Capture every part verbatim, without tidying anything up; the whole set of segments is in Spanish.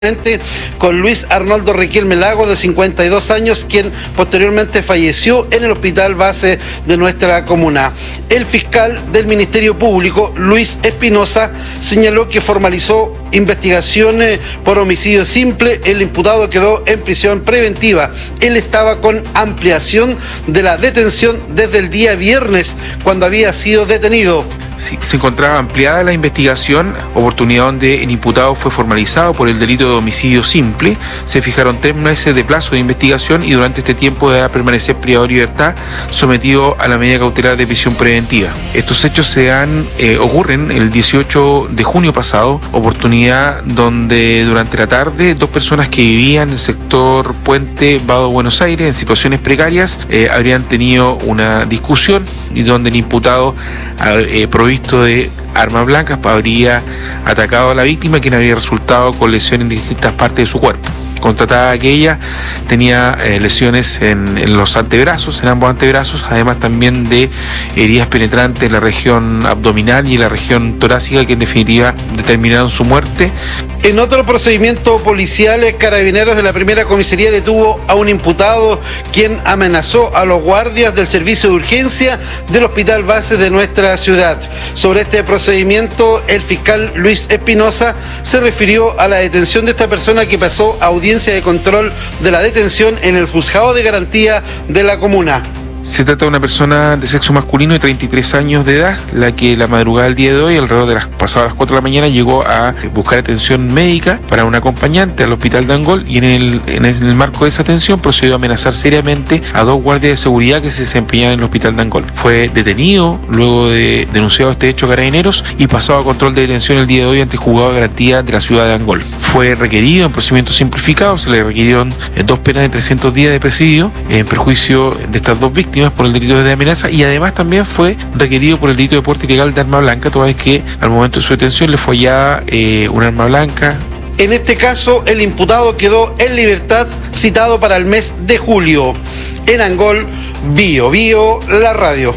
con Luis Arnoldo Riquelme Lago, de cincuenta y dos años, quien posteriormente falleció en el hospital base de nuestra comuna. El fiscal del Ministerio Público, Luis Espinosa, señaló que formalizó investigaciones por homicidio simple. El imputado quedó en prisión preventiva. Él estaba con ampliación de la detención desde el día viernes, cuando había sido detenido. Sí, se encontraba ampliada la investigación, oportunidad donde el imputado fue formalizado por el delito de homicidio simple. Se fijaron tres meses de plazo de investigación y durante este tiempo deberá permanecer privado de libertad, sometido a la medida cautelar de prisión preventiva. Estos hechos se dan, eh, ocurren el dieciocho de junio pasado, oportunidad donde durante la tarde dos personas que vivían en el sector Puente Vado Buenos Aires en situaciones precarias eh, habrían tenido una discusión y donde el imputado eh, provisto de armas blancas habría atacado a la víctima, quien habría resultado con lesiones en distintas partes de su cuerpo. Constataba que ella tenía eh, lesiones en, en los antebrazos, en ambos antebrazos, además también de heridas penetrantes en la región abdominal y en la región torácica, que en definitiva determinaron su muerte. En otro procedimiento policial, Carabineros de la primera comisaría detuvo a un imputado quien amenazó a los guardias del servicio de urgencia del hospital base de nuestra ciudad. Sobre este procedimiento, el fiscal Luis Espinosa se refirió a la detención de esta persona, que pasó a audiencia de control de la detención en el juzgado de garantía de la comuna. Se trata de una persona de sexo masculino de treinta y tres años de edad, la que la madrugada del día de hoy, alrededor de las pasadas las cuatro de la mañana, llegó a buscar atención médica para un acompañante al hospital de Angol, y en el, en el marco de esa atención procedió a amenazar seriamente a dos guardias de seguridad que se desempeñaban en el hospital de Angol. Fue detenido luego de denunciado este hecho a Carabineros y pasado a control de detención el día de hoy ante el juzgado de garantía de la ciudad de Angol. Fue requerido en procedimiento simplificado, se le requirieron dos penas de trescientos días de presidio en perjuicio de estas dos víctimas por el delito de amenaza, y además también fue requerido por el delito de porte ilegal de arma blanca, toda vez que al momento de su detención le fue hallada eh, un arma blanca. En este caso, el imputado quedó en libertad, citado para el mes de julio. En Angol, Bio Bio, la radio.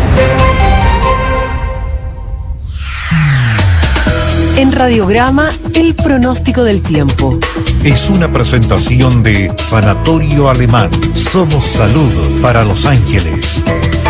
En Radiograma, el pronóstico del tiempo. Es una presentación de Sanatorio Alemán. Somos salud para Los Ángeles.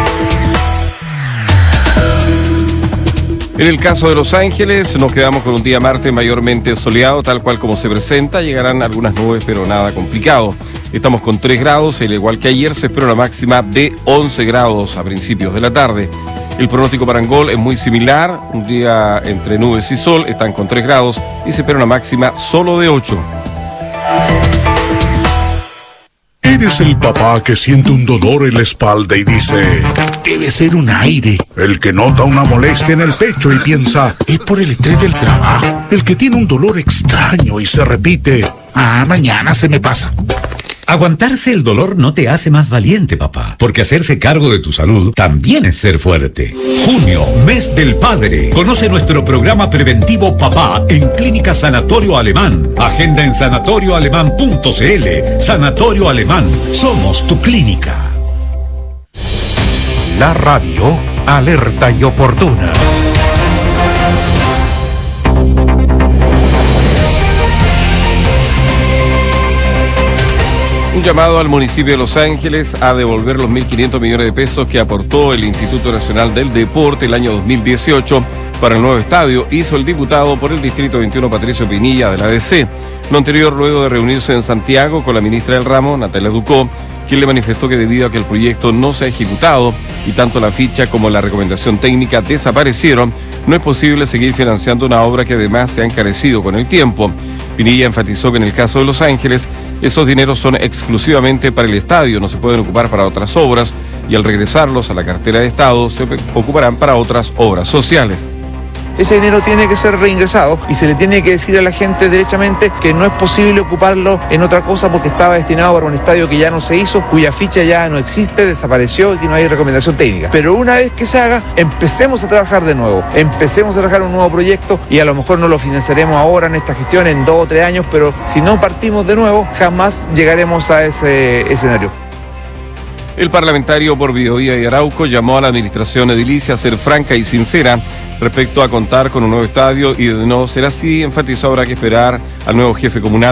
En el caso de Los Ángeles, nos quedamos con un día martes mayormente soleado, tal cual como se presenta. Llegarán algunas nubes, pero nada complicado. Estamos con tres grados, al igual que ayer, se espera una máxima de once grados a principios de la tarde. El pronóstico para Angol es muy similar, un día entre nubes y sol, están con tres grados y se espera una máxima solo de ocho. ¿Eres el papá que siente un dolor en la espalda y dice, debe ser un aire? El que nota una molestia en el pecho y piensa, es por el estrés del trabajo. El que tiene un dolor extraño y se repite, ah, mañana se me pasa. Aguantarse el dolor no te hace más valiente, papá, porque hacerse cargo de tu salud también es ser fuerte. Junio, mes del padre. Conoce nuestro programa preventivo Papá en Clínica Sanatorio Alemán. Agenda en sanatorio alemán punto c l. Sanatorio Alemán, somos tu clínica. La radio, alerta y oportuna. Un llamado al municipio de Los Ángeles a devolver los mil quinientos millones de pesos que aportó el Instituto Nacional del Deporte el año dos mil dieciocho para el nuevo estadio, hizo el diputado por el Distrito veintiuno Patricio Pinilla de la D C. Lo anterior luego de reunirse en Santiago con la ministra del ramo, Natalia Ducó, quien le manifestó que debido a que el proyecto no se ha ejecutado y tanto la ficha como la recomendación técnica desaparecieron, no es posible seguir financiando una obra que además se ha encarecido con el tiempo. Pinilla enfatizó que en el caso de Los Ángeles, esos dineros son exclusivamente para el estadio, no se pueden ocupar para otras obras, y al regresarlos a la cartera de Estado se ocuparán para otras obras sociales. Ese dinero tiene que ser reingresado y se le tiene que decir a la gente derechamente que no es posible ocuparlo en otra cosa porque estaba destinado para un estadio que ya no se hizo, cuya ficha ya no existe, desapareció y que no hay recomendación técnica. Pero una vez que se haga, empecemos a trabajar de nuevo, empecemos a trabajar un nuevo proyecto y a lo mejor no lo financiaremos ahora en esta gestión, en dos o tres años, pero si no partimos de nuevo, jamás llegaremos a ese escenario. El parlamentario por Biobío y Arauco llamó a la administración edilicia a ser franca y sincera respecto a contar con un nuevo estadio y de no ser así, enfatizó habrá que esperar al nuevo jefe comunal